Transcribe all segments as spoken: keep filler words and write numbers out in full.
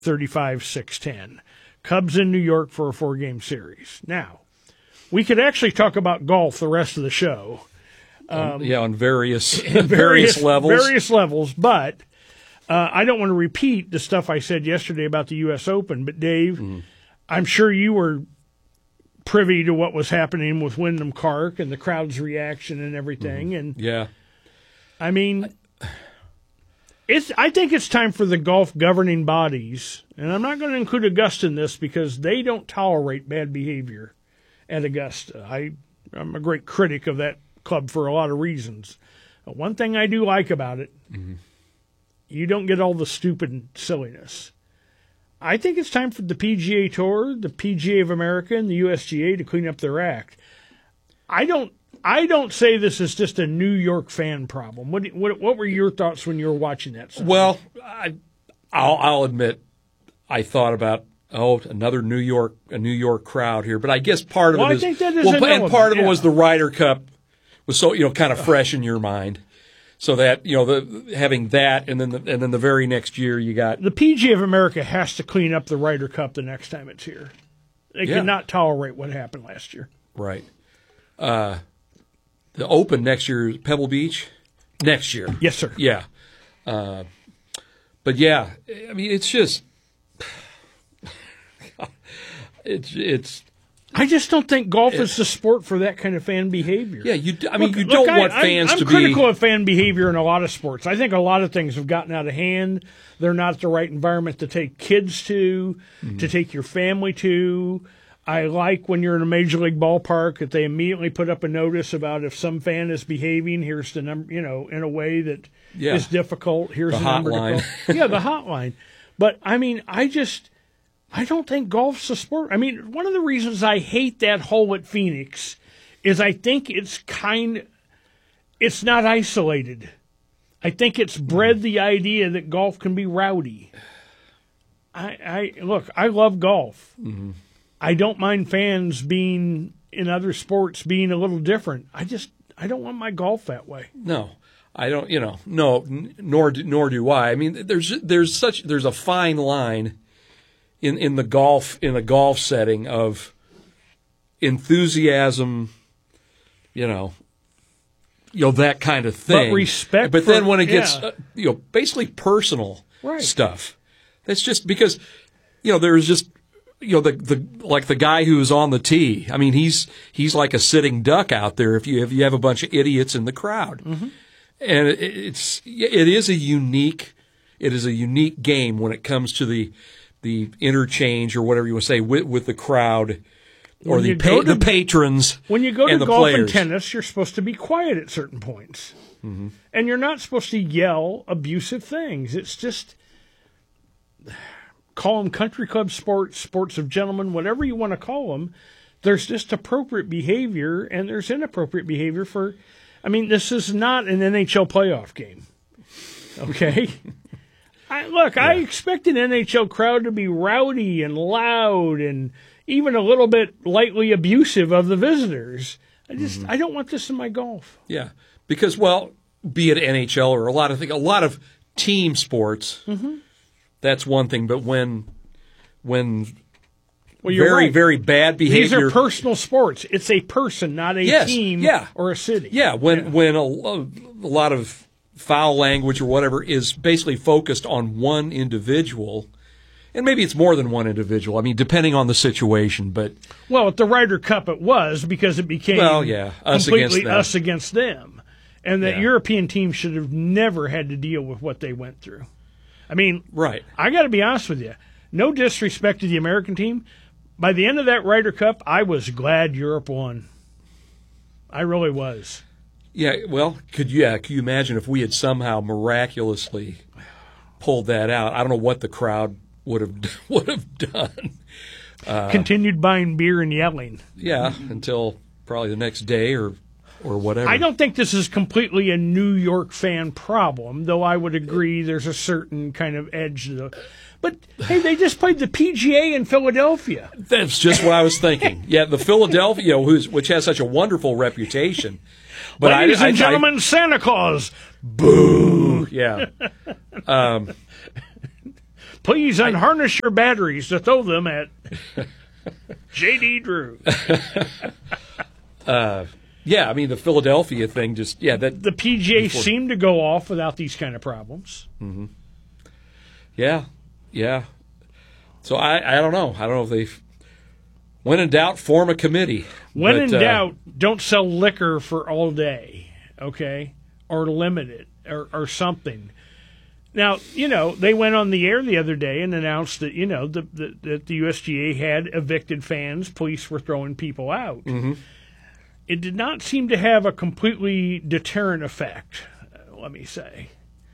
thirty-five six ten. Cubs in New York for a four-game series. Now, we could actually talk about golf the rest of the show. Um, yeah, on various, various various levels. Various levels, but uh, I don't want to repeat the stuff I said yesterday about the U S Open. But, Dave, mm. I'm sure you were privy to what was happening with Wyndham Clark and the crowd's reaction and everything. Mm. And yeah. I mean, it's. I think it's time for the golf governing bodies, and I'm not going to include Augusta in this because they don't tolerate bad behavior at Augusta. I, I'm a great critic of that club for a lot of reasons. But one thing I do like about it, mm-hmm. you don't get all the stupid silliness. I think it's time for the P G A Tour, the P G A of America, and the U S G A to clean up their act. I don't. I don't say this is just a New York fan problem. What what, what were your thoughts when you were watching that? Sunday? Well, I, I'll, I'll admit, I thought about oh another New York a New York crowd here, but I guess part of well, it I is think that is well, an and element, part of yeah. it was the Ryder Cup was so you know kind of fresh in your mind. So that you know the having that, and then the, and then the very next year you got the P G A of America has to clean up the Ryder Cup the next time it's here. They yeah. cannot tolerate what happened last year. Right. Uh, the Open next year, Pebble Beach, next year. Yes, sir. Yeah. Uh, but yeah, I mean it's just it's it's. I just don't think golf is the sport for that kind of fan behavior. Yeah, you. I mean, look, you look, don't I, want fans I, I'm to be. I'm critical of fan behavior in a lot of sports. I think a lot of things have gotten out of hand. They're not the right environment to take kids to, mm-hmm. to take your family to. I like when you're in a major league ballpark that they immediately put up a notice about if some fan is behaving. Here's the number, you know, in a way that yeah. is difficult. Here's the, the number hotline. to call. Yeah, the hotline. But I mean, I just. I don't think golf's a sport. I mean, one of the reasons I hate that hole at Phoenix is I think it's kind it's not isolated. I think it's bred the idea that golf can be rowdy. I, I look, I love golf. Mm-hmm. I don't mind fans being in other sports being a little different. I just I don't want my golf that way. No. I don't, you know, no, nor nor do I. I mean, there's there's such there's a fine line in in the golf in a golf setting of enthusiasm, you know, you know that kind of thing. But respect. But for, then when it gets yeah. uh, you know basically personal right. stuff, that's just because you know there's just you know the the like the guy who's on the tee. I mean he's he's like a sitting duck out there if you if you have a bunch of idiots in the crowd, mm-hmm. and it, it's it is a unique it is a unique game when it comes to the. the interchange or whatever you want to say with, with the crowd or when the pa- to, the patrons. When you go to and the golf players. and tennis, you're supposed to be quiet at certain points. Mm-hmm. And you're not supposed to yell abusive things. It's just call them country club sports, sports of gentlemen, whatever you want to call them. There's just appropriate behavior and there's inappropriate behavior for, I mean, this is not an N H L playoff game. Okay? I, look, yeah. I expect an N H L crowd to be rowdy and loud and even a little bit lightly abusive of the visitors. I just mm-hmm. I don't want this in my golf. Yeah, because well, be it N H L or a lot of things, a lot of team sports, mm-hmm. that's one thing. But when when well, you're very right. very bad behavior, these are personal sports. It's a person, not a yes, team yeah. or a city. Yeah, when yeah. when a, a lot of foul language or whatever is basically focused on one individual, and maybe it's more than one individual. I mean, depending on the situation, but well, at the Ryder Cup, it was because it became well, yeah, us completely against them. us against them, and that yeah. European team should have never had to deal with what they went through. I mean, right? I got to be honest with you. No disrespect to the American team. By the end of that Ryder Cup, I was glad Europe won. I really was. Yeah, well, could you, yeah, could you imagine if we had somehow miraculously pulled that out? I don't know what the crowd would have would have done. Uh, Continued buying beer and yelling. Yeah, until probably the next day or or whatever. I don't think this is completely a New York fan problem, though I would agree there's a certain kind of edge to the. But, hey, they just played the P G A in Philadelphia. That's just what I was thinking. Yeah, the Philadelphia, who's, which has such a wonderful reputation. But Ladies I, and I, gentlemen, I, Santa Claus. Boo! Yeah. Um, Please unharness your batteries to throw them at J D. Drew. uh, yeah, I mean, the Philadelphia thing just, yeah. that The P G A before, seemed to go off without these kind of problems. Mm-hmm. Yeah, yeah. So I, I don't know. I don't know if they've, when in doubt, form a committee. When but, in uh, doubt, don't sell liquor for all day, okay? Or limit it or, or something. Now, you know, they went on the air the other day and announced that, you know, the, the, that the U S G A had evicted fans. Police were throwing people out. Mm-hmm. It did not seem to have a completely deterrent effect, let me say.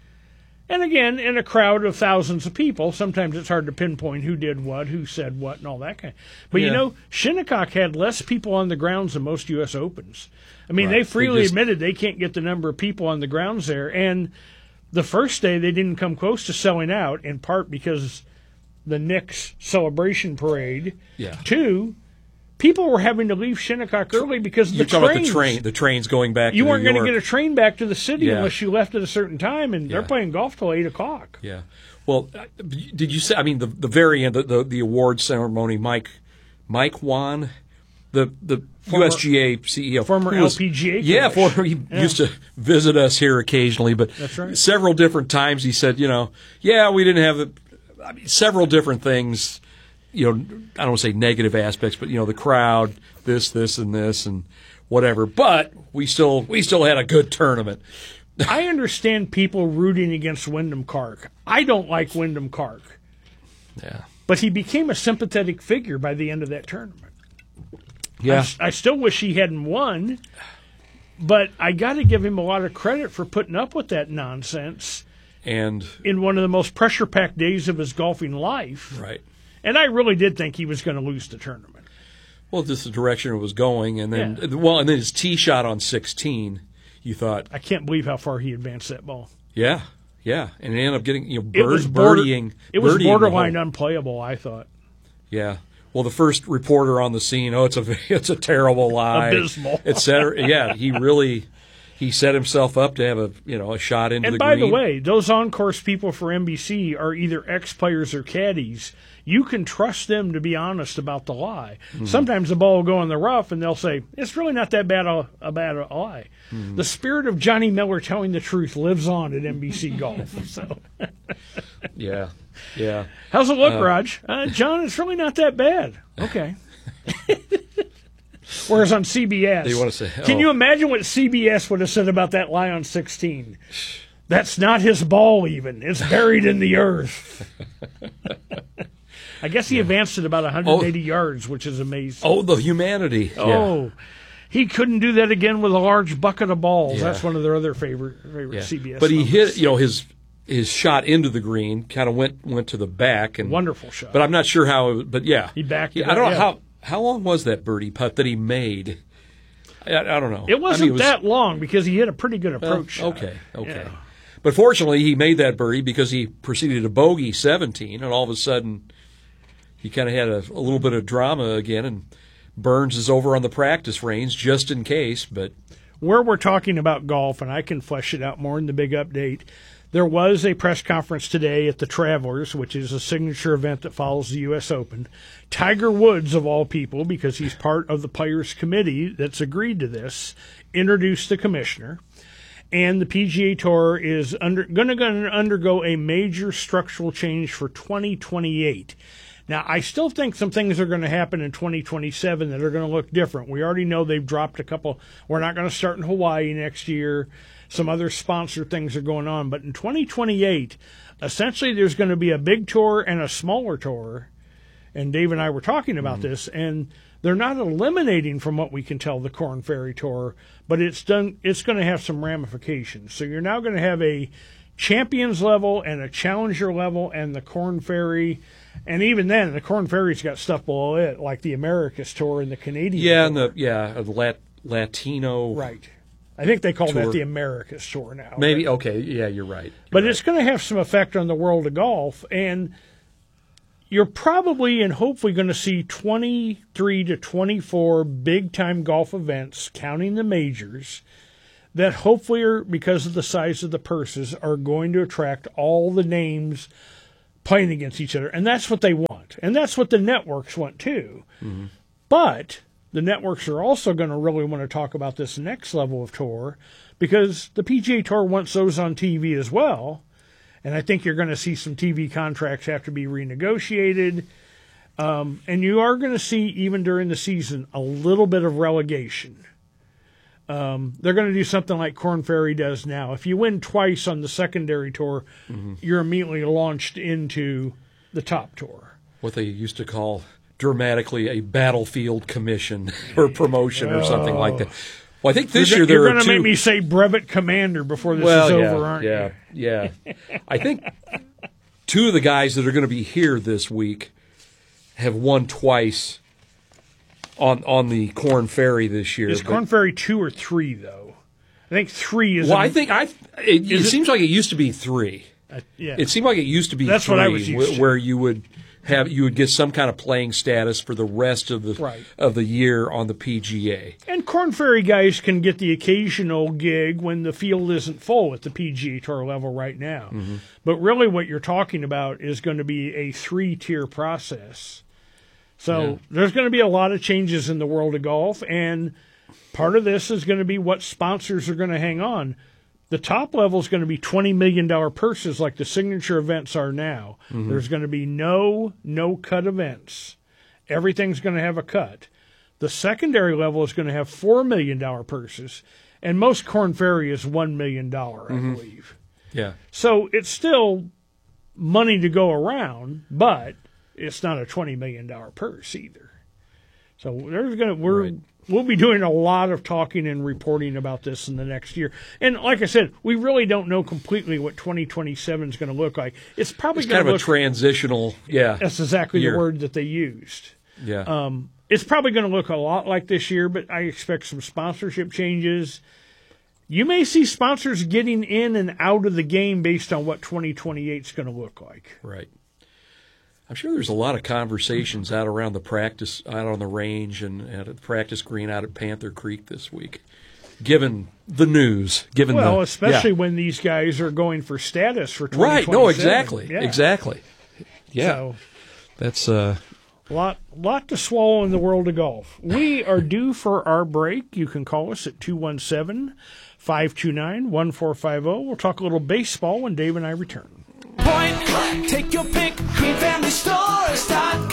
And again, in a crowd of thousands of people, sometimes it's hard to pinpoint who did what, who said what, and all that kind of. But, yeah. you know, Shinnecock had less people on the grounds than most U S Opens. I mean, right. they freely they just, admitted they can't get the number of people on the grounds there. And the first day, they didn't come close to selling out, in part because the Knicks celebration parade. Yeah. Two, people were having to leave Shinnecock early because of You're the talking trains. about the train. The train's going back You to weren't New going to York. get a train back to the city Yeah. unless you left at a certain time, and Yeah. they're playing golf till eight o'clock. Yeah. Well, uh, did you say? I mean, the the very end, the the, the award ceremony. Mike Mike Wan, the the Former, U S G A C E O, former who was, L P G A. Yeah, coach. former. He Yeah. used to visit us here occasionally, but That's right. several different times he said, you know, yeah, we didn't have the. I mean, several different things. You know, I don't want to say negative aspects, but you know, the crowd, this, this, and this, and whatever. But we still we still had a good tournament. I understand people rooting against Wyndham Clark. I don't like Wyndham Clark. Yeah. But he became a sympathetic figure by the end of that tournament. Yeah. I, I still wish he hadn't won, but I got to give him a lot of credit for putting up with that nonsense And in one of the most pressure-packed days of his golfing life. right. And I really did think he was going to lose the tournament. Well, just the direction it was going, and then Yeah. well, and then his tee shot on sixteen. You thought, I can't believe how far he advanced that ball. yeah, yeah, and it ended up getting you know It bird, was border, birdieing. It was birdieing the borderline hole. unplayable, I thought. Yeah. Well, the first reporter on the scene, oh, it's a it's a terrible lie, Abysmal. et cetera. Yeah, he really he set himself up to have a you know a shot into And the by green. the way, those on-course people for N B C are either ex-players or caddies. You can trust them to be honest about the lie. Mm-hmm. Sometimes the ball will go in the rough, and they'll say, it's really not that bad a, a bad a lie. Mm-hmm. The spirit of Johnny Miller telling the truth lives on at N B C Golf. So, yeah, yeah. how's it look, Uh, Raj? Uh, John, it's really not that bad. Okay. Whereas on C B S, They wanna say, can oh. you imagine what C B S would have said about that lie on sixteen? That's not his ball even. It's buried in the earth. I guess he advanced it about one hundred eighty Oh. yards, which is amazing. Oh, the humanity. Yeah. Oh, he couldn't do that again with a large bucket of balls. Yeah. That's one of their other favorite favorite Yeah. C B S. But he moments. hit, you know, his his shot into the green kind of went went to the back and Wonderful shot. But I'm not sure how. It was, but yeah, He backed He- it I don't up, know yeah. how how long was that birdie putt that he made. I, I don't know. It wasn't I mean, it was, that long because he hit a pretty good well, approach shot. okay, okay. Yeah. But fortunately, he made that birdie because he proceeded to bogey seventeen, and all of a sudden, he kind of had a, a little bit of drama again. And Burns is over on the practice range just in case. But Where we're talking about golf, and I can flesh it out more in the big update, there was a press conference today at the Travelers, which is a signature event that follows the U S Open. Tiger Woods, of all people, because he's part of the Players Committee that's agreed to this, introduced the commissioner. And the P G A Tour is under, going to undergo a major structural change for twenty twenty-eight. Now, I still think some things are going to happen in twenty twenty-seven that are going to look different. We already know they've dropped a couple. We're not going to start in Hawaii next year. Some other sponsor things are going on. But in twenty twenty-eight, essentially there's going to be a big tour and a smaller tour. And Dave and I were talking about mm-hmm. this, and they're not eliminating, from what we can tell, the Korn Ferry Tour, but it's done. It's going to have some ramifications. So you're now going to have a Champions level and a Challenger level and the Korn Ferry. And even then, the Korn Ferry's got stuff below it, like the Americas Tour and the Canadian yeah, Tour. and the yeah the Lat, Latino Right. I think they call tour. that the Americas Tour now. Maybe, but, okay, yeah, you're right. You're but right. it's going to have some effect on the world of golf, and you're probably and hopefully going to see twenty-three to twenty-four big-time golf events, counting the majors, that hopefully, are, because of the size of the purses, are going to attract all the names playing against each other. And that's what they want. And that's what the networks want too. Mm-hmm. But the networks are also going to really want to talk about this next level of tour because the P G A Tour wants those on T V as well. And I think you're going to see some T V contracts have to be renegotiated. Um, and you are going to see, even during the season, a little bit of relegation. Um, they're going to do something like Korn Ferry does now. If you win twice on the secondary tour, mm-hmm. you're immediately launched into the top tour. What they used to call dramatically a battlefield commission or promotion oh. or something like that. Well, I think this you're, year there you're are gonna two. You're going to make me say brevet commander before this well, is yeah, over, aren't yeah, you? Yeah, yeah. I think two of the guys that are going to be here this week have won twice on on the Korn Ferry this year. Is Korn Ferry two or three though? I think three is. Well, a, I think I. It, it, it seems like it used to be three. Uh, yeah. It seemed like it used to be. That's three, what I was used wh- to. Where you would have you would get some kind of playing status for the rest of the right. of the year on the P G A. And Korn Ferry guys can get the occasional gig when the field isn't full at the P G A Tour level right now. Mm-hmm. But really, what you're talking about is going to be a three-tier process. So yeah. there's going to be a lot of changes in the world of golf, and part of this is going to be what sponsors are going to hang on. The top level is going to be twenty million dollars purses like the signature events are now. Mm-hmm. There's going to be no no-cut events. Everything's going to have a cut. The secondary level is going to have four million dollars purses, and most Korn Ferry is one million dollars, mm-hmm. I believe. Yeah. So it's still money to go around, but it's not a twenty million dollars purse either. So there's going to we're right. we'll be doing a lot of talking and reporting about this in the next year. And like I said, we really don't know completely what twenty twenty-seven is going to look like. It's probably it's going kind to of look, a transitional. Yeah, that's exactly year. the word that they used. Yeah. Um, it's probably going to look a lot like this year, but I expect some sponsorship changes. You may see sponsors getting in and out of the game based on what twenty twenty-eight is going to look like. Right. I'm sure there's a lot of conversations out around the practice, out on the range and at the practice green out at Panther Creek this week, given the news. Given well, the, especially yeah. when these guys are going for status for twenty twenty-seven. Right, no, exactly, yeah. exactly. Yeah, so, that's uh, a lot, lot to swallow in the world of golf. We are due for our break. You can call us at two one seven, five two nine, one four five zero. We'll talk a little baseball when Dave and I return. Point, take your pick, green family stores dot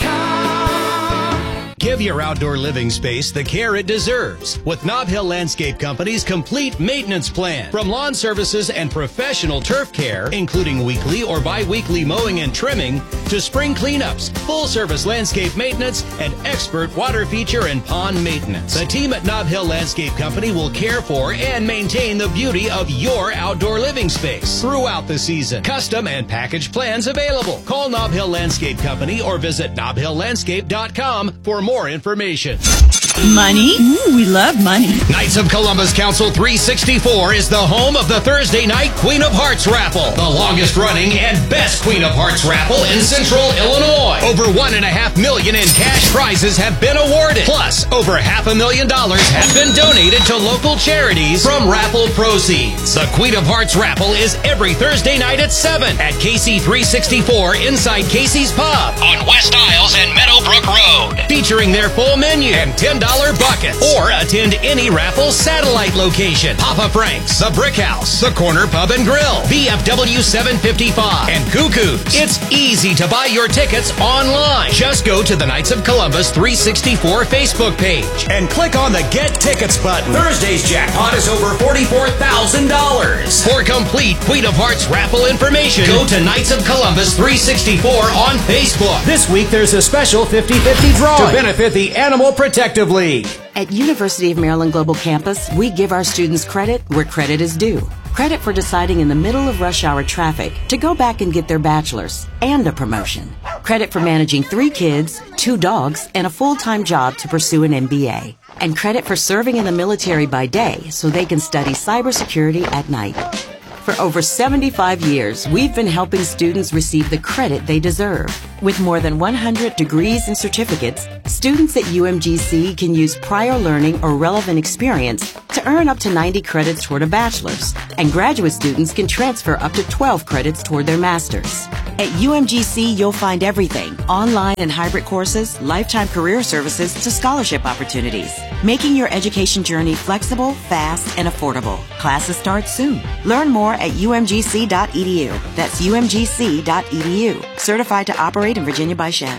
com. Give your outdoor living space the care it deserves with Nob Hill Landscape Company's complete maintenance plan. From lawn services and professional turf care, including weekly or bi-weekly mowing and trimming, to spring cleanups, full-service landscape maintenance, and expert water feature and pond maintenance. The team at Nob Hill Landscape Company will care for and maintain the beauty of your outdoor living space throughout the season. Custom and package plans available. Call Nob Hill Landscape Company or visit nob hill landscape dot com for more information. Money? Ooh, we love money. Knights of Columbus Council three sixty-four is the home of the Thursday night Queen of Hearts raffle, the longest running and best Queen of Hearts raffle in Central Illinois. Over one and a half million in cash prizes have been awarded. Plus, over half a million dollars have been donated to local charities from raffle proceeds. The Queen of Hearts raffle is every Thursday night at seven at K C three sixty-four inside Casey's Pub on West Isles and Meadowbrook Road, featuring their full menu and ten dollars buckets. Or attend any raffle satellite location. Papa Frank's, The Brick House, The Corner Pub and Grill, V F W seven fifty-five, and Cuckoo's. It's easy to buy your tickets online. Just go to the Knights of Columbus three sixty-four Facebook page and click on the Get Tickets button. Thursday's jackpot is over forty-four thousand dollars. For complete Queen of Hearts raffle information, go to Knights of Columbus three sixty-four on Facebook. This week there's a special fifty-fifty drawing to benefit the Animal Protective League. At University of Maryland Global Campus, we give our students credit where credit is due. Credit for deciding in the middle of rush hour traffic to go back and get their bachelor's and a promotion. Credit for managing three kids, two dogs, and a full-time job to pursue an M B A. And credit for serving in the military by day so they can study cybersecurity at night. For over seventy-five years, we've been helping students receive the credit they deserve. With more than one hundred degrees and certificates, students at U M G C can use prior learning or relevant experience to earn up to ninety credits toward a bachelor's, and graduate students can transfer up to twelve credits toward their master's. At U M G C, you'll find everything, online and hybrid courses, lifetime career services to scholarship opportunities, making your education journey flexible, fast, and affordable. Classes start soon. Learn more at U M G C dot E D U. That's U M G C dot E D U. Certified to operate in Virginia by Chev.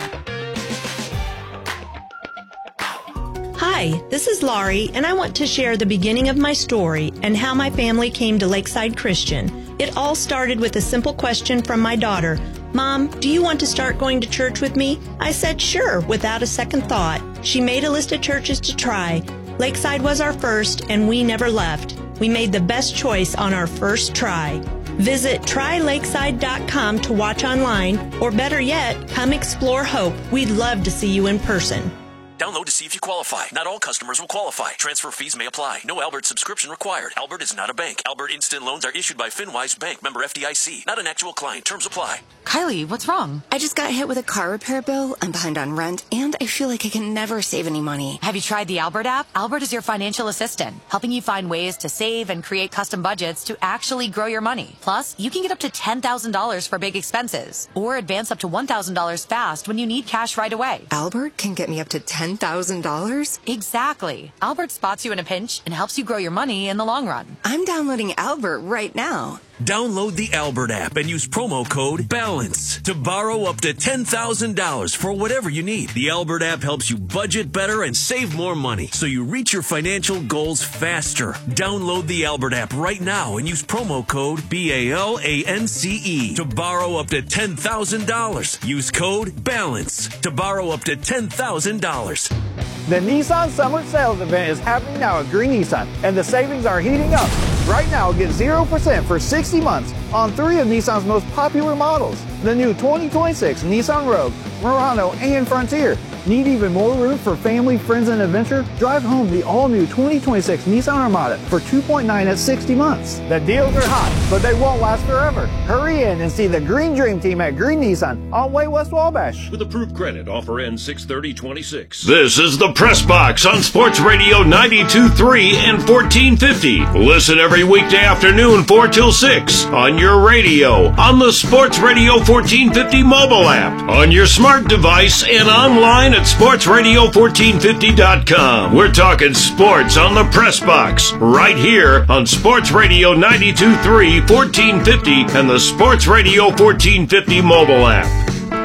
Hi, this is Laurie, and I want to share the beginning of my story and how my family came to Lakeside Christian. It all started with a simple question from my daughter. Mom, do you want to start going to church with me? I said sure, without a second thought. She made a list of churches to try. Lakeside was our first, and we never left. We made the best choice on our first try. Visit try lakeside dot com to watch online, or better yet, come explore Hope. We'd love to see you in person. Download to see if you qualify. Not all customers will qualify. Transfer fees may apply. No Albert subscription required. Albert is not a bank. Albert Instant Loans are issued by FinWise Bank, member F D I C. Not an actual client. Terms apply. Kylie, what's wrong? I just got hit with a car repair bill. I'm behind on rent, and I feel like I can never save any money. Have you tried the Albert app? Albert is your financial assistant, helping you find ways to save and create custom budgets to actually grow your money. Plus, you can get up to ten thousand dollars for big expenses, or advance up to one thousand dollars fast when you need cash right away. Albert can get me up to ten thousand dollars? Exactly. Albert spots you in a pinch and helps you grow your money in the long run. I'm downloading Albert right now. Download the Albert app and use promo code BALANCE to borrow up to ten thousand dollars for whatever you need. The Albert app helps you budget better and save more money so you reach your financial goals faster. Download the Albert app right now and use promo code B A L A N C E to borrow up to ten thousand dollars. Use code BALANCE to borrow up to ten thousand dollars. The Nissan Summer Sales Event is happening now at Green Nissan, and the savings are heating up. Right now, get zero percent for sixty months on three of Nissan's most popular models. The new twenty twenty-six Nissan Rogue, Murano, and Frontier. Need even more room for family, friends, and adventure? Drive home the all-new twenty twenty-six Nissan Armada for two point nine at sixty months. The deals are hot, but they won't last forever. Hurry in and see the Green Dream Team at Green Nissan on Way West Wabash. With approved credit, offer ends six thirty twenty-six. This is the Press Box on Sports Radio ninety-two point three and fourteen fifty. Listen every weekday afternoon four till six on your radio, on the Sports Radio fourteen fifty mobile app, on your smart device, and online at sports radio fourteen fifty dot com. We're talking sports on the Press Box right here on Sports Radio ninety-two point three, fourteen fifty, and the Sports Radio fourteen fifty mobile app.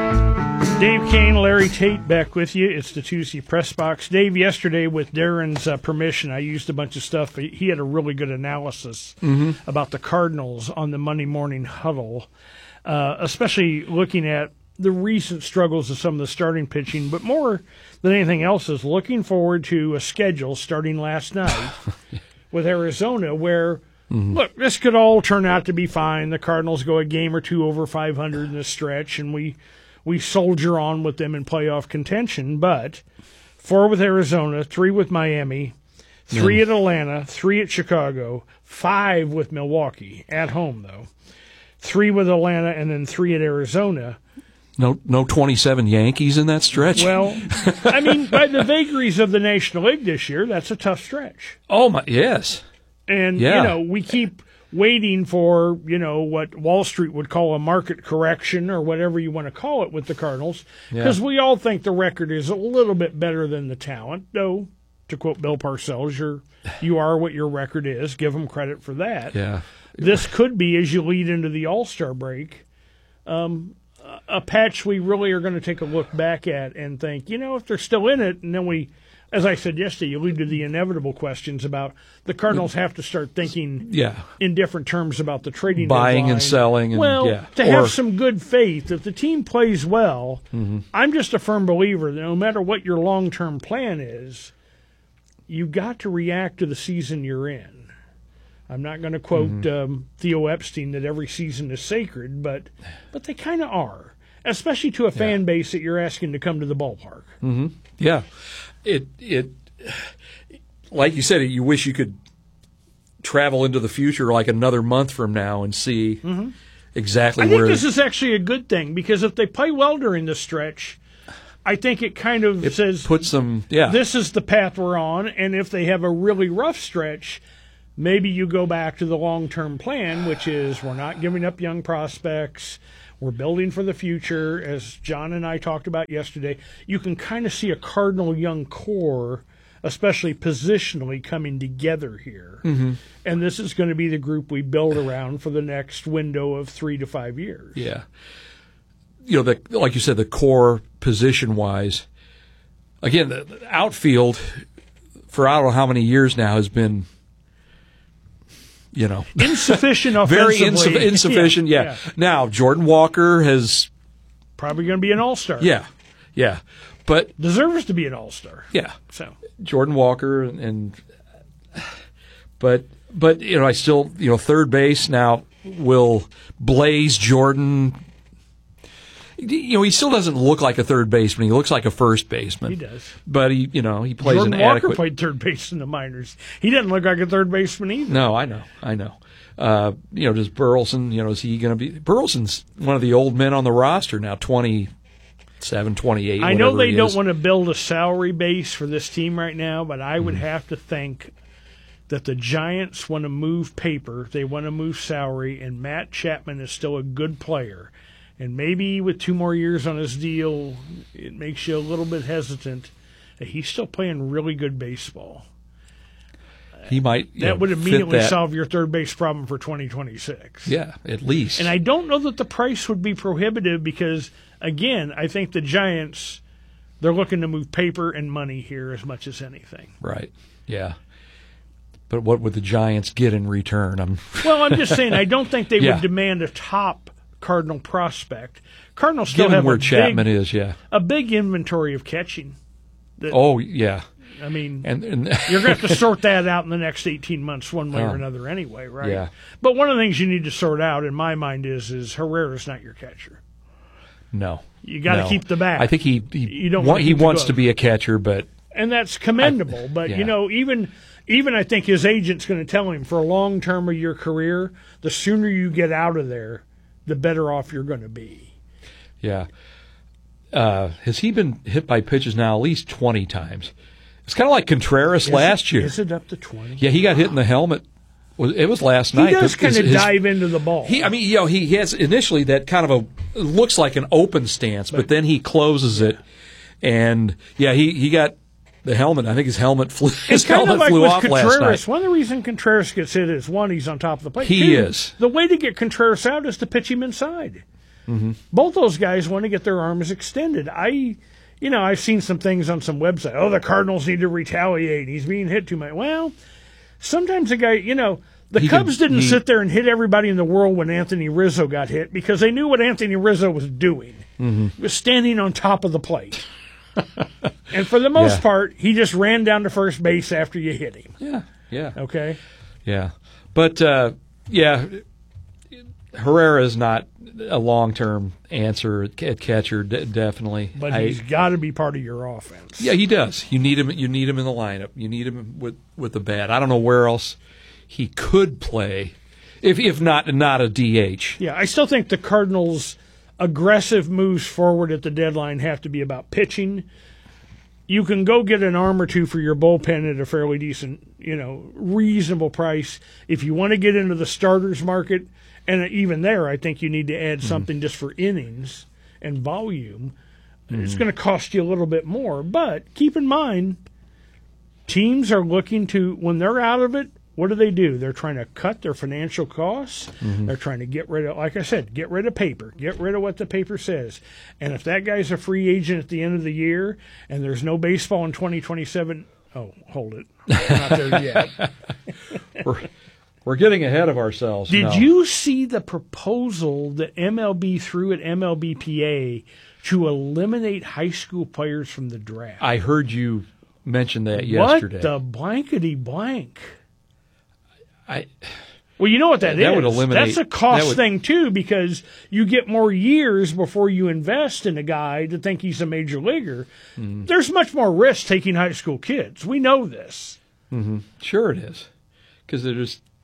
Dave Kane, Larry Tate back with you. It's the Tuesday Press Box. Dave, yesterday with Darren's uh, permission, I used a bunch of stuff. He, he had a really good analysis mm-hmm. about the Cardinals on the Monday morning huddle, uh, especially looking at the recent struggles of some of the starting pitching, but more than anything else is looking forward to a schedule starting last night with Arizona where, mm-hmm. look, this could all turn out to be fine. The Cardinals go a game or two over five hundred in this stretch, and we we soldier on with them in playoff contention, but four with Arizona, three with Miami, three mm-hmm. at Atlanta, three at Chicago, five with Milwaukee, at home though, three with Atlanta, and then three at Arizona. No, no twenty-seven Yankees in that stretch. Well, I mean, by the vagaries of the National League this year, that's a tough stretch. Oh my, yes. And yeah. you know, we keep waiting for you know what Wall Street would call a market correction or whatever you want to call it with the Cardinals, because yeah. we all think the record is a little bit better than the talent. Though, to quote Bill Parcells, you're you are what your record is. Give them credit for that. Yeah. This could be, as you lead into the All-Star break, um, a patch we really are going to take a look back at and think, you know, if they're still in it, and then we, as I said yesterday, you lead to the inevitable questions about the Cardinals have to start thinking yeah. in different terms about the trading buying deadline. and selling. And, well, yeah. to or, have some good faith that the team plays well, mm-hmm. I'm just a firm believer that no matter what your long-term plan is, you got to react to the season you're in. I'm not going to quote mm-hmm. um, Theo Epstein that every season is sacred, but but they kind of are, especially to a fan yeah. base that you're asking to come to the ballpark. Mm-hmm. Yeah, it it like you said, you wish you could travel into the future like another month from now and see Mhm. exactly I think where this is actually a good thing because if they play well during this stretch, I think it kind of it says puts some yeah. this is the path we're on. And if they have a really rough stretch, maybe you go back to the long-term plan, which is we're not giving up young prospects. We're building for the future. As John and I talked about yesterday, you can kind of see a Cardinal young core, especially positionally, coming together here. Mm-hmm. And this is going to be the group we build around for the next window of three to five years. Yeah. You know, the, like you said, the core position-wise, again, the, the outfield for I don't know how many years now has been, you know, insufficient very offensively. insu- insufficient. Yeah, yeah. yeah. Now Jordan Walker has probably going to be an all-star. Yeah, yeah, but deserves to be an all-star. Yeah. So Jordan Walker and, and but but you know I still you know third base now will Blaze Jordan. You know, he still doesn't look like a third baseman. He looks like a first baseman. He does. But he, you know, he plays Jordan an Walker adequate. played third base in the minors. He doesn't look like a third baseman either. No, I know, I know. Uh, you know, does Burleson? You know, is he going to be? Burleson's one of the old men on the roster now, twenty-seven, twenty-eight. I know they he don't is. want to build a salary base for this team right now, but I would mm. have to think that the Giants want to move paper. They want to move salary, and Matt Chapman is still a good player. And maybe with two more years on his deal, it makes you a little bit hesitant. He's still playing really good baseball. He might. That you know, would immediately that. solve your third base problem for twenty twenty-six. Yeah, at least. And I don't know that the price would be prohibitive because, again, I think the Giants, they're looking to move paper and money here as much as anything. Right. Yeah. But what would the Giants get in return? I'm well, I'm just saying I don't think they yeah. would demand a top Cardinal prospect. Cardinals still Given have where a Chapman big, is, yeah, a big inventory of catching. That, oh yeah, I mean, and, and you're going to have to sort that out in the next eighteen months, one way oh. or another, anyway, right? Yeah. But one of the things you need to sort out, in my mind, is is Herrera's not your catcher. No, you got to no. keep the bat. I think he he, you don't want, he wants glove. to be a catcher, but and that's commendable. I, but yeah. you know, even. Even I think his agent's going to tell him for a long term of your career, the sooner you get out of there, the better off you're going to be. Yeah. Uh, has he been hit by pitches now at least twenty times? It's kind of like Contreras is last it, year. Is it up to twenty? Yeah, he got hit in the helmet. It was last he night. He does kind of his, dive into the ball. He, I mean, you know, he has initially that kind of a looks like an open stance, but, but then he closes yeah. it, and yeah, he, he got. The helmet, I think his helmet flew, his helmet like flew off Contreras, last night. One of the reasons Contreras gets hit is, one, he's on top of the plate. He Two, is. The way to get Contreras out is to pitch him inside. Mm-hmm. Both those guys want to get their arms extended. I, you know, I've seen some things on some website. Oh, the Cardinals need to retaliate. He's being hit too much. Well, sometimes a guy, you know, the he Cubs can, didn't he, sit there and hit everybody in the world when Anthony Rizzo got hit because they knew what Anthony Rizzo was doing. Mm-hmm. He was standing on top of the plate. And for the most yeah. part, he just ran down to first base after you hit him. Yeah, yeah. Okay? Yeah. But, uh, yeah, Herrera is not a long-term answer at catcher, d- definitely. But I, he's got to be part of your offense. Yeah, he does. You need him You need him in the lineup. You need him with, with the bat. I don't know where else he could play, if if not not a D H. Yeah, I still think the Cardinals' aggressive moves forward at the deadline have to be about pitching. You can go get an arm or two for your bullpen at a fairly decent, you know, reasonable price. If you want to get into the starters market, and even there, I think you need to add mm-hmm. something just for innings and volume. Mm-hmm. It's going to cost you a little bit more. But keep in mind, teams are looking to, when they're out of it, what do they do? They're trying to cut their financial costs. Mm-hmm. They're trying to get rid of, like I said, get rid of paper. Get rid of what the paper says. And if that guy's a free agent at the end of the year and there's no baseball in twenty twenty-seven, oh, hold it. We're not there yet. we're, we're getting ahead of ourselves. Did no. you see the proposal that M L B threw at M L B P A to eliminate high school players from the draft? I heard you mention that yesterday. What the blankety blank? I, well, you know what that, that is. Would eliminate, That's a cost that would, thing, too, because you get more years before you invest in a guy to think he's a major leaguer. Mm-hmm. There's much more risk taking high school kids. We know this. Mm-hmm. Sure it is. Because they're just,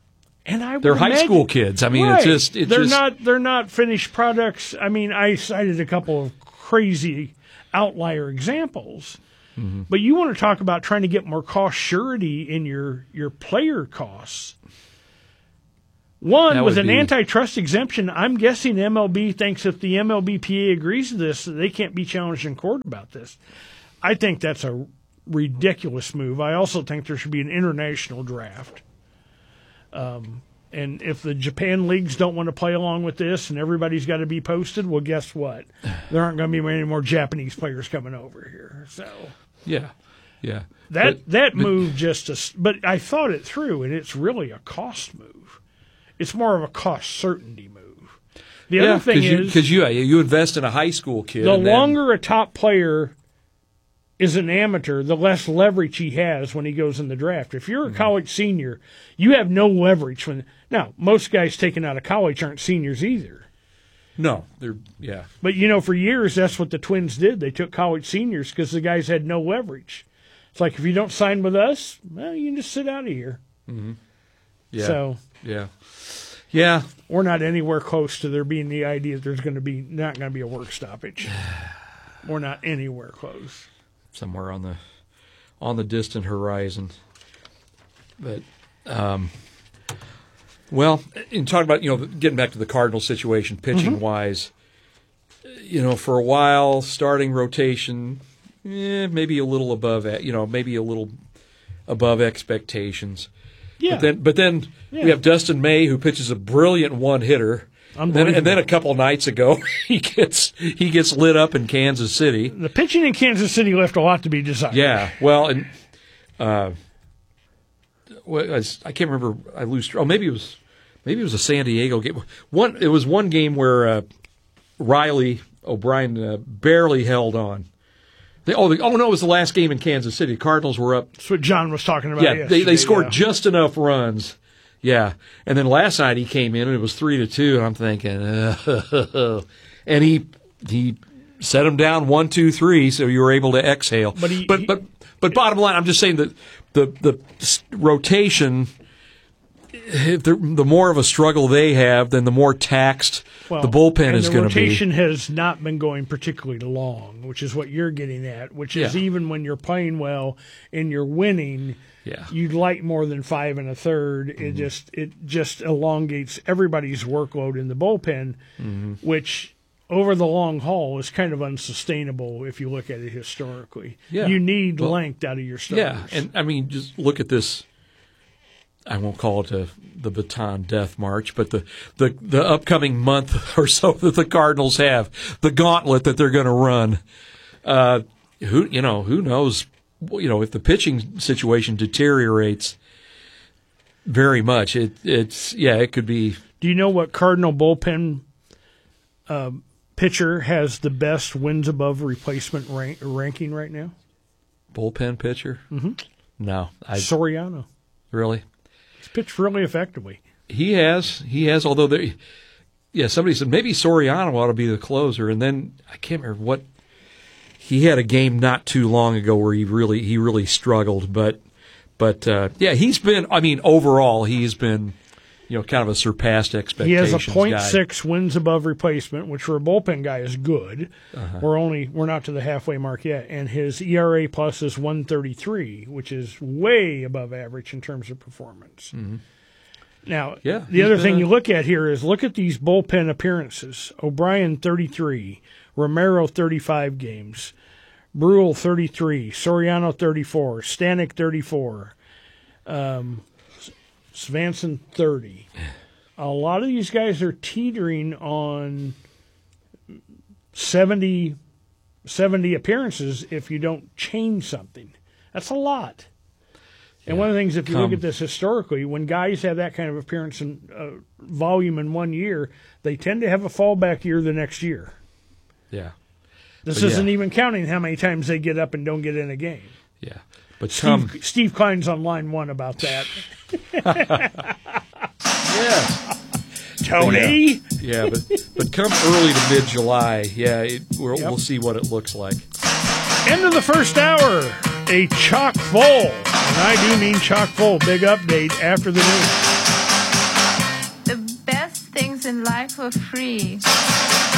And I they're high imagine, school kids. I mean, right. it's just it's they're just, not they're not finished products. I mean, I cited a couple of crazy outlier examples, mm-hmm. but you want to talk about trying to get more cost surety in your your player costs. One, that with an be, antitrust exemption, I'm guessing M L B thinks if the M L B P A agrees to this, they can't be challenged in court about this. I think that's a ridiculous move. I also think there should be an international draft. Um, and if the Japan leagues don't want to play along with this and everybody's got to be posted, well, guess what? There aren't going to be any more Japanese players coming over here. So yeah, yeah. That but, that but, move just, a, but I thought it through, and it's really a cost move. It's more of a cost certainty move. The yeah, other thing you, is because you you invest in a high school kid. The and longer then, a top player is an amateur, the less leverage he has when he goes in the draft. If you're a mm-hmm. college senior, you have no leverage. When now most guys taken out of college aren't seniors either. No, they're yeah. But you know, for years that's what the Twins did. They took college seniors because the guys had no leverage. It's like if you don't sign with us, well, you can just sit out of here. Mm-hmm. Yeah. So yeah, yeah, we're not anywhere close to there being the idea that there's going to be not going to be a work stoppage. We're not anywhere close. Somewhere on the on the distant horizon, but um, well, in talking about you know getting back to the Cardinals situation, pitching mm-hmm. wise, you know for a while starting rotation, eh, maybe a little above you know maybe a little above expectations. Yeah. But then, but then yeah. we have Dustin May who pitches a brilliant one hitter. And then, and then a couple nights ago, he gets he gets lit up in Kansas City. The pitching in Kansas City left a lot to be desired. Yeah, well, and uh, I can't remember. I lose. Oh, maybe it was maybe it was a San Diego game. One it was one game where uh, Riley O'Brien uh, barely held on. They, oh, the, oh no, it was the last game in Kansas City. The Cardinals were up. That's what John was talking about. Yeah, they they scored yeah. just enough runs. Yeah, and then last night he came in and it was three to two, and I'm thinking, uh, and he he set him down one, two, three, so you were able to exhale. But he, but he, but but bottom line, I'm just saying that the the rotation, if the the more of a struggle they have, then the more taxed well, the bullpen is going to be. The rotation has not been going particularly long, which is what you're getting at. Which is yeah. even when you're playing well and you're winning. Yeah. You'd like more than five and a third. Mm-hmm. It just it just elongates everybody's workload in the bullpen, mm-hmm. which over the long haul is kind of unsustainable if you look at it historically. Yeah. You need well, length out of your starters. Yeah, and I mean, just look at this. I won't call it a, the Baton Death March, but the, the, the upcoming month or so that the Cardinals have, the gauntlet that they're going to run. Uh, who you know who knows. You know, if the pitching situation deteriorates very much, it it's yeah, it could be. Do you know what Cardinal bullpen uh, pitcher has the best wins above replacement rank, ranking right now? Bullpen pitcher? Mm-hmm. No, I, Soriano. Really? He's pitched really effectively. He has. He has. Although there, yeah, somebody said maybe Soriano ought to be the closer, and then I can't remember what. He had a game not too long ago where he really he really struggled, but but uh, yeah, he's been. I mean, overall, he's been, you know, kind of a surpassed expectations. He has a point guy. six wins above replacement, which for a bullpen guy is good. Uh-huh. We're only we're not to the halfway mark yet, and his E R A plus is one thirty-three, which is way above average in terms of performance. Mm-hmm. Now, yeah, the other thing a... you look at here is look at these bullpen appearances. O'Brien thirty-three. Romero, thirty-five games. Brule, thirty-three. Soriano, thirty-four. Stanek, thirty-four. Um, Svanson, thirty. A lot of these guys are teetering on seventy, seventy appearances if you don't change something. That's a lot. And yeah. one of the things, if you Come. look at this historically, when guys have that kind of appearance and uh, volume in one year, they tend to have a fallback year the next year. Yeah. This but isn't yeah. even counting how many times they get up and don't get in a game. Yeah. But Steve, come... Steve Klein's on line one about that. yeah. Tony? Yeah, yeah but, but come early to mid-July, yeah, it, we'll, yep. we'll see what it looks like. End of the first hour. A chock full, and I do mean chock full, big update after the news. life for free.